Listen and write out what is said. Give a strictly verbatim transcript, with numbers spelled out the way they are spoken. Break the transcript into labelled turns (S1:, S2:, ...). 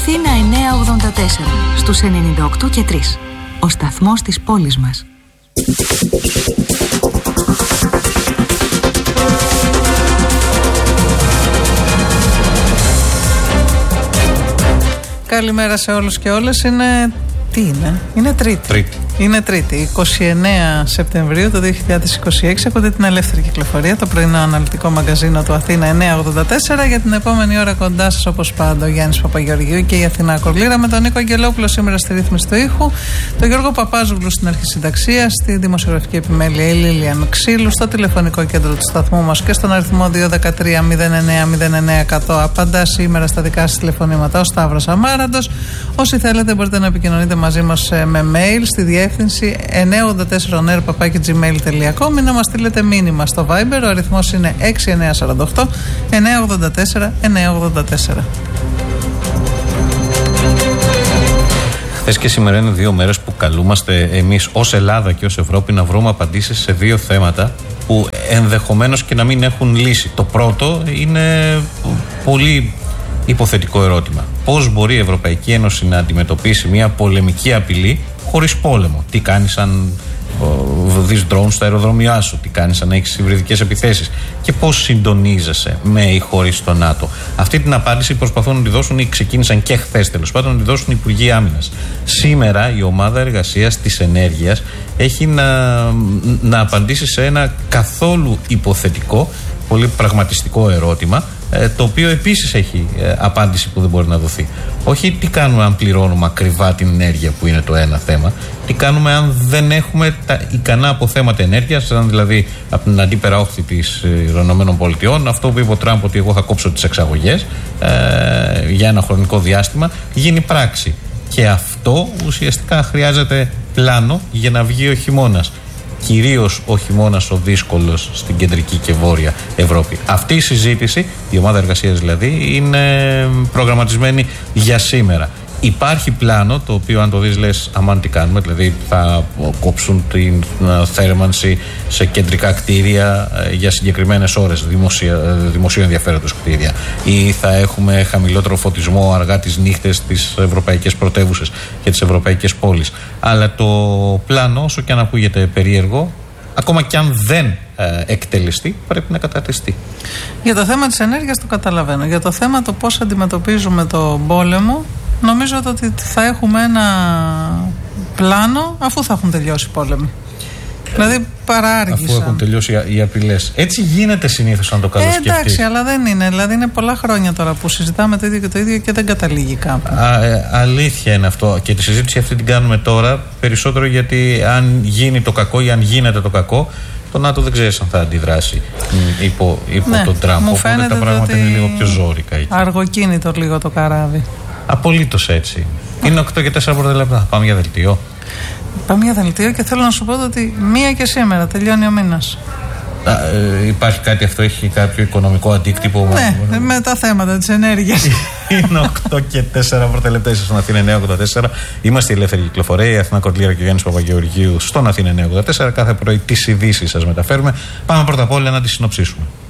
S1: Αθήνα εννιακόσια ογδόντα τέσσερα, στους ενενήντα οκτώ και τρία. Ο σταθμός της πόλης μας.
S2: Καλημέρα σε όλους και όλες. Είναι... Τι είναι? Είναι Τρίτη.
S3: Τρίτη.
S2: Είναι Τρίτη, είκοσι εννέα Σεπτεμβρίου του δύο χιλιάδες είκοσι έξι. Ακούτε την Ελεύθερη Κυκλοφορία, το πρωινό αναλυτικό μαγκαζίνο του Αθήνα εννιακόσια ογδόντα τέσσερα. Για την επόμενη ώρα κοντά σας, όπως πάντα, ο Γιάννης Παπαγεωργίου και η Αθηνά Κορλήρα, με τον Νίκο Αγγελόπουλο σήμερα στη ρύθμιση του ήχου, τον Γιώργο Παπάζογλου στην αρχισυνταξία, στη δημοσιογραφική επιμέλεια η Λίλια Ξύλου, στο τηλεφωνικό κέντρο του σταθμού μας και στον αριθμό δύο ένα τρία μηδέν εννέα μηδέν εννέα εκατό. Απαντά σήμερα στα δικά σας τηλεφωνήματα ο Σταύρος Αμάραντος. Όσοι θέλετε, μπορείτε να επικοινωνείτε μαζί μας με mail στη διεύθυνση εννιακόσια ογδόντα τέσσερα on air παπάκι gmail τελεία com ή να μας στείλετε μήνυμα στο Viber. Ο αριθμός είναι έξι εννέα τέσσερα οκτώ εννιακόσια ογδόντα τέσσερα εννιακόσια ογδόντα τέσσερα.
S3: Χθες και σήμερα είναι δύο μέρες που καλούμαστε εμείς ως Ελλάδα και ως Ευρώπη να βρούμε απαντήσεις σε δύο θέματα που ενδεχομένως και να μην έχουν λύση. Το πρώτο είναι πολύ υποθετικό ερώτημα. Πώς μπορεί η Ευρωπαϊκή Ένωση να αντιμετωπίσει μια πολεμική απειλή χωρίς πόλεμο? Τι κάνει αν δεις ντρόουν στα αεροδρόμια σου, τι κάνεις αν έχεις υβριδικές επιθέσεις και πώς συντονίζεσαι με ή χωρίς το ΝΑΤΟ? Αυτή την απάντηση προσπαθούν να τη δώσουν ή ξεκίνησαν και χθες τέλος πάντων να τη δώσουν οι Υπουργοί Άμυνας. Σήμερα η ομάδα εργασίας της ενέργειας έχει να, να απαντήσει σε ένα καθόλου υποθετικό, πολύ πραγματιστικό ερώτημα, το οποίο επίσης έχει απάντηση που δεν μπορεί να δοθεί. Όχι τι κάνουμε αν πληρώνουμε ακριβά την ενέργεια, που είναι το ένα θέμα, τι κάνουμε αν δεν έχουμε τα ικανά αποθέματα ενέργειας, αν δηλαδή από την αντίπερα όχθη της ΗΠΑ, αυτό που είπε ο Τραμπ ότι εγώ θα κόψω τις εξαγωγές ε, για ένα χρονικό διάστημα, γίνει πράξη. Και αυτό ουσιαστικά χρειάζεται πλάνο για να βγει ο χειμώνας. Κυρίως ο χειμώνας ο δύσκολος στην κεντρική και βόρεια Ευρώπη. Αυτή η συζήτηση, η ομάδα εργασίας δηλαδή, είναι προγραμματισμένη για σήμερα. Υπάρχει πλάνο, το οποίο αν το δεις λες αμάν τι κάνουμε, δηλαδή θα κόψουν την θέρμανση σε κεντρικά κτίρια για συγκεκριμένες ώρες, δημοσιο, δημοσίου ενδιαφέροντος κτίρια, ή θα έχουμε χαμηλότερο φωτισμό αργά τις νύχτες στις ευρωπαϊκές πρωτεύουσες και τις ευρωπαϊκές πόλεις. Αλλά το πλάνο, όσο και αν ακούγεται περίεργο, ακόμα και αν δεν ε, εκτελεστεί, πρέπει να καταρτιστεί.
S2: Για το θέμα της ενέργειας το καταλαβαίνω. Για το θέμα το πώς αντιμετωπίζουμε το πόλεμο, νομίζω ότι θα έχουμε ένα πλάνο αφού θα έχουν τελειώσει οι πόλεμοι. Δηλαδή παράργησαν.
S3: Αφού έχουν τελειώσει οι απειλές. Έτσι γίνεται συνήθως αν το καλοσκεφτείς.
S2: Ε, εντάξει, αλλά δεν είναι. Δηλαδή είναι πολλά χρόνια τώρα που συζητάμε το ίδιο και το ίδιο και δεν καταλήγει κάπου.
S3: Α, ε, αλήθεια είναι αυτό. Και τη συζήτηση αυτή την κάνουμε τώρα περισσότερο γιατί αν γίνει το κακό ή αν γίνεται το κακό, το ΝΑΤΟ δεν ξέρει αν θα αντιδράσει υπό, υπό ναι, τον Τραμπ. Οπότε τα πράγματα είναι λίγο πιο ζώρικα εκεί.
S2: Αργοκίνητο λίγο το καράβι.
S3: Απολύτως έτσι. Είναι οκτώ και τέσσερα πρώτα λεπτά. Πάμε για δελτίο.
S2: Πάμε για δελτίο και θέλω να σου πω ότι μία και σήμερα τελειώνει ο μήνας.
S3: Α, ε, υπάρχει κάτι, αυτό έχει κάποιο οικονομικό αντίκτυπο?
S2: Ναι, με, με τα θέματα της ενέργειας.
S3: Είναι οκτώ και τέσσερα πρώτα λεπτά, ίσως στον Αθήνα εννιακόσια ογδόντα τέσσερα. Είμαστε η Ελεύθερη Κυκλοφορία, η Αθηνά Κορλήρα και ο Γιάννης Παπαγεωργίου στον Αθήνα εννιακόσια ογδόντα τέσσερα. Κάθε πρωί τις ειδήσεις σας μεταφέρουμε. Πάμε πρώτα απ' όλα να τις συνοψίσουμε.